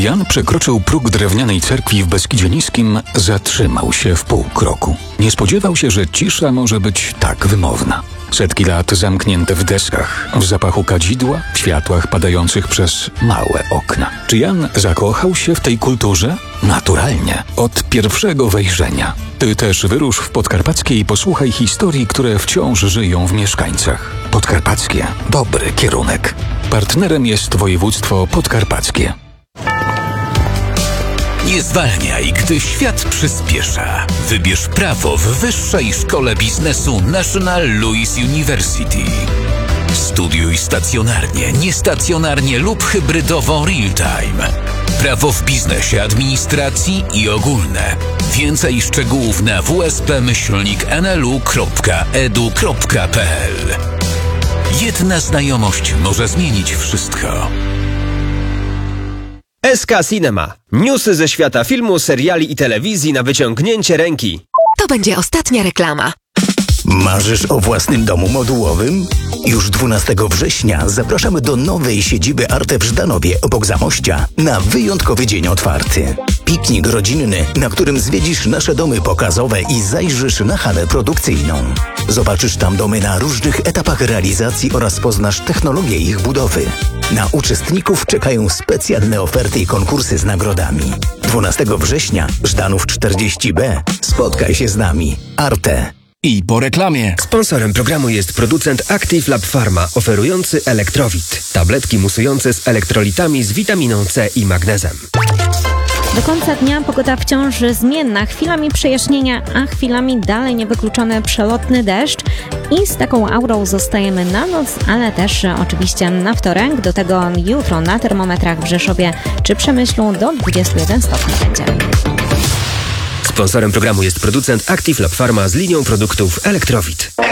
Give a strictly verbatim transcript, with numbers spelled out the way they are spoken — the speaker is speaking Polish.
Jan przekroczył próg drewnianej cerkwi w Beskidzie Niskim, zatrzymał się w pół kroku. Nie spodziewał się, że cisza może być tak wymowna. Setki lat zamknięte w deskach, w zapachu kadzidła, w światłach padających przez małe okna. Czy Jan zakochał się w tej kulturze? Naturalnie, od pierwszego wejrzenia. Ty też wyrusz w Podkarpackie i posłuchaj historii, które wciąż żyją w mieszkańcach. Podkarpackie. Dobry kierunek. Partnerem jest województwo podkarpackie. Nie zwalniaj, gdy świat przyspiesza. Wybierz prawo w Wyższej Szkole Biznesu National Louis University. Studiuj stacjonarnie, niestacjonarnie lub hybrydowo real-time. Prawo w biznesie, administracji i ogólne. Więcej szczegółów na w s p myślnik n l u kropka e d u kropka p l. Jedna znajomość może zmienić wszystko. S K Cinema. Newsy ze świata filmu, seriali i telewizji na wyciągnięcie ręki. To będzie ostatnia reklama. Marzysz o własnym domu modułowym? Już dwunastego września zapraszamy do nowej siedziby Arte w Żdanowie obok Zamościa na wyjątkowy dzień otwarty. Piknik rodzinny, na którym zwiedzisz nasze domy pokazowe i zajrzysz na halę produkcyjną. Zobaczysz tam domy na różnych etapach realizacji oraz poznasz technologię ich budowy. Na uczestników czekają specjalne oferty i konkursy z nagrodami. dwunastego września, Żdanów czterdzieści B. Spotkaj się z nami. Arte. I po reklamie. Sponsorem programu jest producent Active Lab Pharma, oferujący Elektrowit. Tabletki musujące z elektrolitami z witaminą C i magnezem. Do końca dnia pogoda wciąż zmienna. Chwilami przejaśnienia, a chwilami dalej niewykluczony przelotny deszcz. I z taką aurą zostajemy na noc, ale też oczywiście na wtorek. Do tego jutro na termometrach w Rzeszowie czy Przemyślu do dwudziestu jeden stopni będzie. Sponsorem programu jest producent Active Lab Pharma z linią produktów Elektrowit.